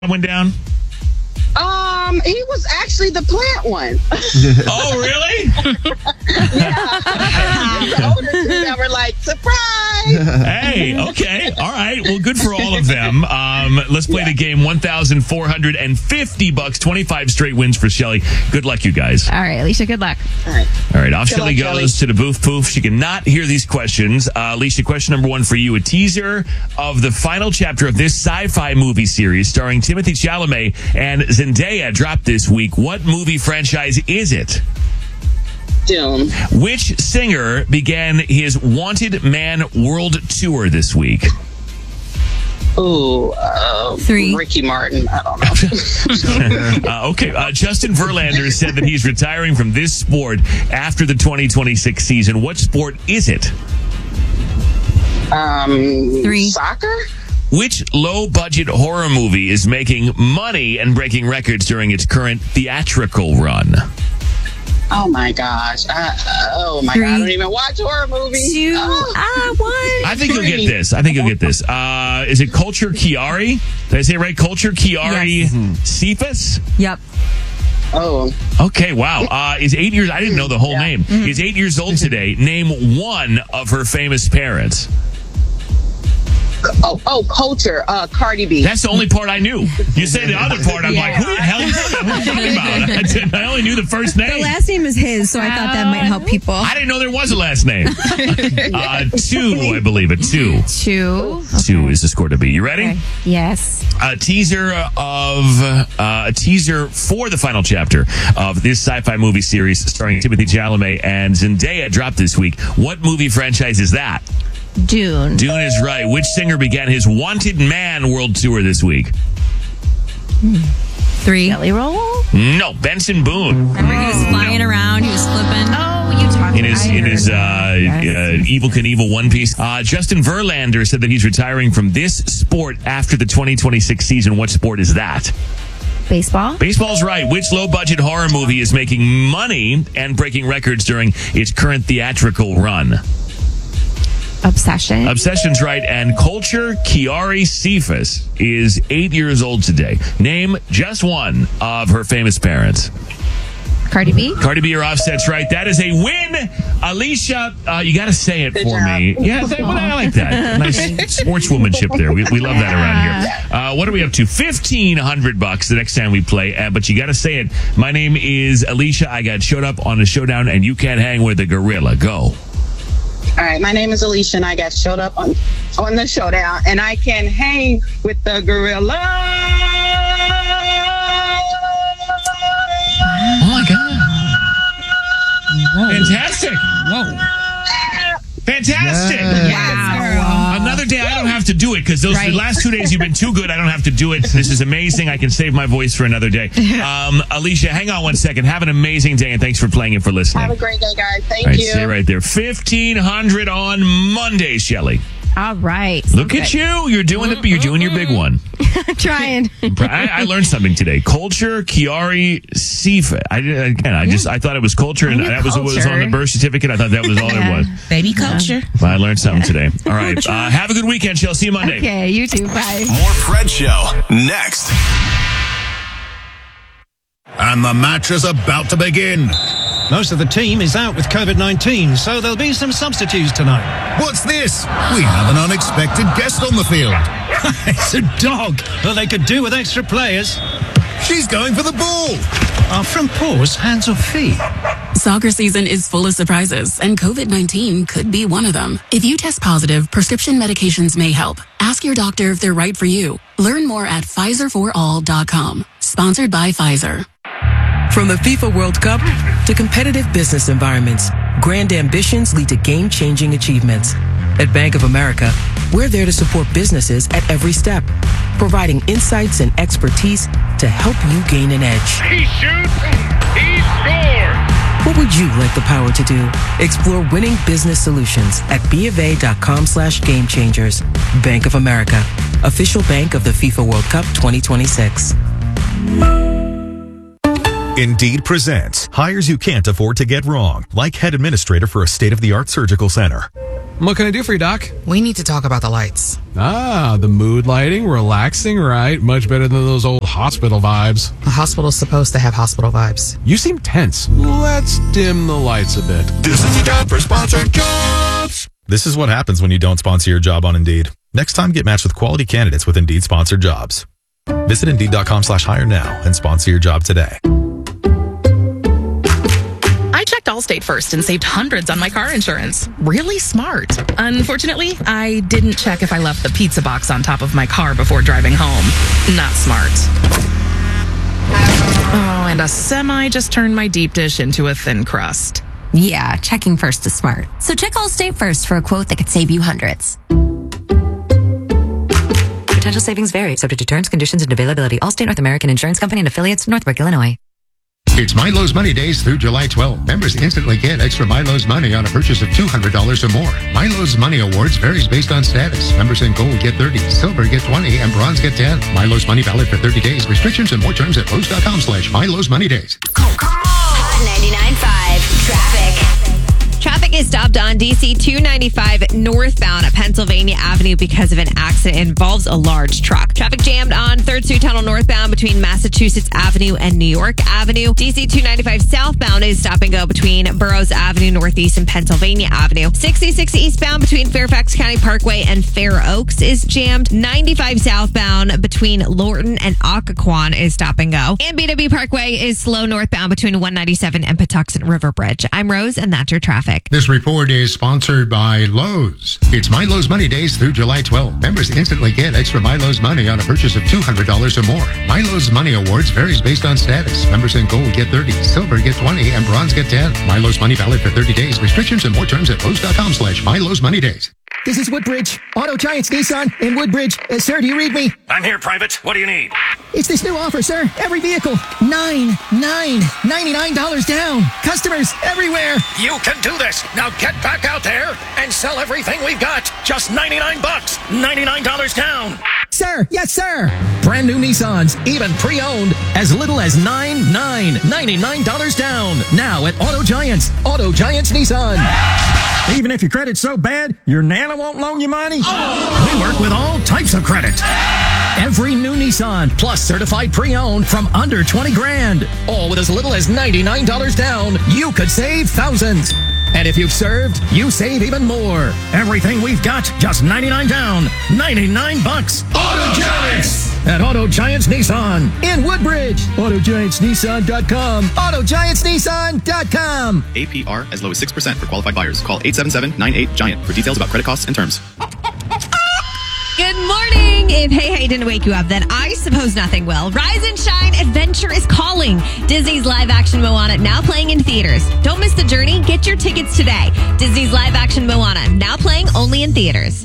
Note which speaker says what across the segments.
Speaker 1: went down?
Speaker 2: He was actually the plant one.
Speaker 1: Oh, really?
Speaker 2: The older two that were like, surprise!
Speaker 1: Hey, okay. All right. Well, good for all of them. Let's play the game. $1,450, 25 straight wins for Shelly. Good luck, you guys.
Speaker 3: All right, Alicia, good luck.
Speaker 2: All right.
Speaker 1: Off Shelly goes to the boof poof. She cannot hear these questions. Alicia, question number one for you. A teaser of the final chapter of this sci-fi movie series starring Timothée Chalamet and Zendaya dropped this week. What movie franchise is it?
Speaker 2: Dune.
Speaker 1: Which singer began his Wanted Man World Tour this week?
Speaker 2: Ooh,
Speaker 3: 3.
Speaker 2: Ricky Martin. I don't know.
Speaker 1: Okay. Justin Verlander said that he's retiring from this sport after the 2026 season. What sport is it?
Speaker 3: 3.
Speaker 2: Soccer?
Speaker 1: Which low-budget horror movie is making money and breaking records during its current theatrical run?
Speaker 2: Oh my gosh. God.
Speaker 3: 3.
Speaker 2: I don't even watch horror movies.
Speaker 3: 2. 1.
Speaker 1: I think you'll get this. Is it Culture Chiari? Did I say it right? Culture Chiari Cephas?
Speaker 3: Yep.
Speaker 2: Oh.
Speaker 1: Okay, wow. Is 8 years... I didn't know the whole name. Is 8 years old today. Name one of her famous parents.
Speaker 2: Culture. Cardi B.
Speaker 1: That's the only part I knew. You say the other part, I'm like, who the hell are you talking about? I only knew the first name.
Speaker 3: The last name is his, so I thought that might help people.
Speaker 1: I didn't know there was a last name. 2, I believe it. 2.
Speaker 3: 2.
Speaker 1: 2 is the score to be. You ready?
Speaker 3: Okay. Yes.
Speaker 1: A teaser for the final chapter of this sci-fi movie series starring Timothée Chalamet and Zendaya dropped this week. What movie franchise is that?
Speaker 3: Dune.
Speaker 1: Dune is right. Which singer began his Wanted Man World Tour this week?
Speaker 3: 3. Jelly Roll?
Speaker 1: No, Benson Boone.
Speaker 4: Remember he was flying around, he was flipping.
Speaker 3: Oh, you talked
Speaker 1: In his Evel Knievel One Piece. Justin Verlander said that he's retiring from this sport after the 2026 season. What sport is that?
Speaker 3: Baseball?
Speaker 1: Baseball's right. Which low-budget horror movie is making money and breaking records during its current theatrical run?
Speaker 3: Obsession.
Speaker 1: Obsession's right. And Culture Chiari Cephas is 8 years old today. Name just one of her famous parents.
Speaker 3: Cardi B?
Speaker 1: Cardi B or Offset's right. That is a win. Alicia, you got to say it for me. Yeah, I like that. Nice sportswomanship there. We love that around here. What are we up to? $1,500 the next time we play. But you got to say it. My name is Alicia. I got showed up on the showdown, and you can't hang with the gorilla. Go.
Speaker 2: All right, my name is Alicia, and I got showed up on the showdown, and I can hang with the gorilla.
Speaker 1: Oh, my God. Whoa. Fantastic. Whoa. Fantastic.
Speaker 3: Yes. Wow.
Speaker 1: Another day, I don't have to do it because the last 2 days you've been too good. I don't have to do it. This is amazing. I can save my voice for another day. Alicia, hang on 1 second. Have an amazing day, and thanks for playing and for listening.
Speaker 2: Have a great day, guys. Thank
Speaker 1: All right,
Speaker 2: you.
Speaker 1: Stay right there. $1,500 on Monday, Shelly.
Speaker 3: All right.
Speaker 1: Look at you. You're doing your big one.
Speaker 3: I'm trying.
Speaker 1: I learned something today. Culture Chiari Cephas. I thought it was culture, and that was what was on the birth certificate. I thought that was all it was.
Speaker 4: Baby culture.
Speaker 1: Well, I learned something today. All right. Have a good weekend, Shell. See you Monday.
Speaker 3: Okay, you too. Bye.
Speaker 5: More Fred Show next.
Speaker 6: And the match is about to begin.
Speaker 7: Most of the team is out with COVID-19, so there'll be some substitutes tonight.
Speaker 6: What's this? We have an unexpected guest on the field.
Speaker 7: It's a dog. Well, they could do with extra players.
Speaker 6: She's going for the ball.
Speaker 7: Are front paws hands or feet?
Speaker 8: Soccer season is full of surprises, and COVID-19 could be one of them. If you test positive, prescription medications may help. Ask your doctor if they're right for you. Learn more at PfizerForAll.com. Sponsored by Pfizer.
Speaker 9: From the FIFA World Cup to competitive business environments, grand ambitions lead to game-changing achievements. At Bank of America, we're there to support businesses at every step, providing insights and expertise to help you gain an edge.
Speaker 10: He shoots, he scores!
Speaker 9: What would you like the power to do? Explore winning business solutions at BofA.com/gamechangers. Bank of America, official bank of the FIFA World Cup 2026.
Speaker 11: Indeed presents hires you can't afford to get wrong, like head administrator for a state-of-the-art surgical center. What can I do for you, Doc?
Speaker 12: We need to talk about the lights.
Speaker 11: Ah, the mood lighting, relaxing, right? Much better than those old hospital vibes.
Speaker 12: A hospital's supposed to have hospital vibes.
Speaker 11: You seem tense. Let's dim the lights a bit.
Speaker 6: This is the time for sponsored jobs.
Speaker 13: This is what happens when you don't sponsor your job on Indeed. Next time, get matched with quality candidates with Indeed sponsored jobs. Visit Indeed.com/hire now and sponsor your job today.
Speaker 14: I checked Allstate first and saved hundreds on my car insurance. Really smart. Unfortunately, I didn't check if I left the pizza box on top of my car before driving home. Not smart. Oh, and a semi just turned my deep dish into a thin crust.
Speaker 15: Yeah, checking first is smart. So check Allstate first for a quote that could save you hundreds.
Speaker 16: Potential savings vary, subject to terms, conditions, and availability. Allstate North American Insurance Company and affiliates, Northbrook, Illinois.
Speaker 17: It's Milo's Money Days through July 12. Members instantly get extra Milo's Money on a purchase of $200 or more. Milo's Money Awards varies based on status. Members in gold get 30, silver get 20, and bronze get 10. Milo's Money valid for 30 days. Restrictions and more terms at Lowe's.com/Milo's Money Days.
Speaker 18: Hot 99.5 traffic. Traffic is stopped on DC 295 northbound at Pennsylvania Avenue because of an accident. It involves a large truck. Traffic jammed on 3rd Street Tunnel northbound between Massachusetts Avenue and New York Avenue. DC 295 southbound is stop and go between Burroughs Avenue Northeast and Pennsylvania Avenue. 66 eastbound between Fairfax County Parkway and Fair Oaks is jammed. 95 southbound between Lorton and Occoquan is stop and go. And BW Parkway is slow northbound between 197 and Patuxent River Bridge. I'm Rose, and that's your traffic.
Speaker 17: This report is sponsored by Lowe's. It's Milo's Money Days through July 12. Members instantly get extra Milo's Money on a purchase of $200 or more. Milo's Money Awards varies based on status. Members in gold get 30, silver get 20, and bronze get 10. Milo's Money valid for 30 days. Restrictions and more terms at Lowe's.com/Milo's Money Days.
Speaker 19: This is Woodbridge, Auto Giants Nissan in Woodbridge. Sir, do you read me?
Speaker 20: I'm here, Private. What do you need?
Speaker 19: It's this new offer, sir. Every vehicle, $99 down. Customers everywhere.
Speaker 20: You can do this. Now get back out there and sell everything we've got. Just $99. $99 down.
Speaker 19: Sir, yes, sir. Brand new Nissans, even pre-owned, as little as $99 down. Now at Auto Giants Nissan. Even if your credit's so bad, your Nana won't loan you money. We work with all types of credit. Every new Nissan, plus certified pre-owned from under 20 grand. All with as little as $99 down. You could save thousands. And if you've served, you save even more. Everything we've got, just $99 down. $99. Auto Giants! At Auto Giants Nissan in Woodbridge. AutoGiantsNissan.com. AutoGiantsNissan.com.
Speaker 21: APR as low as 6% for qualified buyers. Call 877-98-GIANT for details about credit costs and terms.
Speaker 18: Good morning. If Hey Hey didn't wake you up, then I suppose nothing will. Rise and Shine Adventure is calling. Disney's live-action Moana now playing in theaters. Don't miss the journey. Get your tickets today. Disney's live-action Moana now playing only in theaters.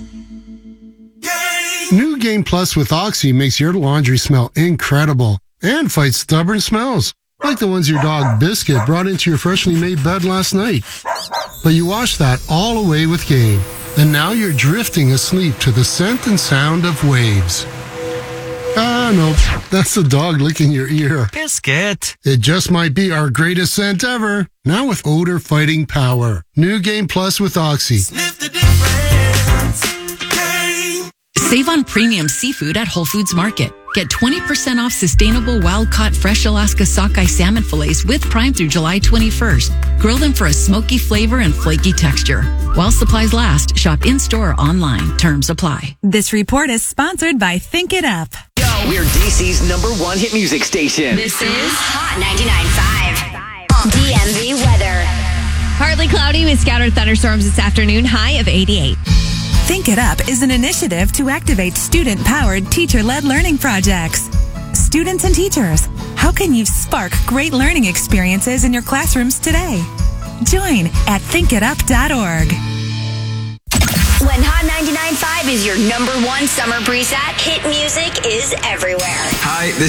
Speaker 22: New Game Plus with Oxy makes your laundry smell incredible and fights stubborn smells, like the ones your dog Biscuit brought into your freshly made bed last night. But you washed that all away with Game, and now you're drifting asleep to the scent and sound of waves. Ah, no, that's the dog licking your ear.
Speaker 23: Biscuit.
Speaker 22: It just might be our greatest scent ever, now with odor fighting power. New Game Plus with Oxy.
Speaker 24: Sniff the difference. Game.
Speaker 8: Save on premium seafood at Whole Foods Market. Get 20% off sustainable wild-caught fresh Alaska sockeye salmon fillets with Prime through July 21st. Grill them for a smoky flavor and flaky texture. While supplies last, shop in-store or online. Terms apply.
Speaker 25: This report is sponsored by Think It Up.
Speaker 26: We're DC's #1 hit music station.
Speaker 18: This is Hot 99.5 DMV weather. Partly cloudy with scattered thunderstorms this afternoon, high of 88.
Speaker 25: Think It Up is an initiative to activate student-powered, teacher-led learning projects. Students and teachers, how can you spark great learning experiences in your classrooms today? Join at thinkitup.org.
Speaker 18: When Hot 99.5 is your #1 summer preset, hit music is everywhere.
Speaker 26: Hi, this